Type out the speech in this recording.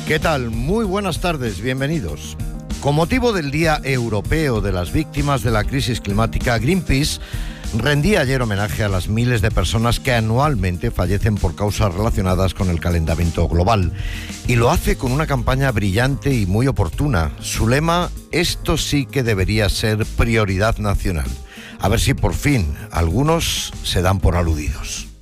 ¿Qué tal? Muy buenas tardes, bienvenidos. Con motivo del Día Europeo de las Víctimas de la Crisis Climática, Greenpeace rendía ayer homenaje a las miles de personas que anualmente fallecen por causas relacionadas con el calentamiento global. Y lo hace con una campaña brillante y muy oportuna. Su lema: esto sí que debería ser prioridad nacional. A ver si por fin algunos se dan por aludidos.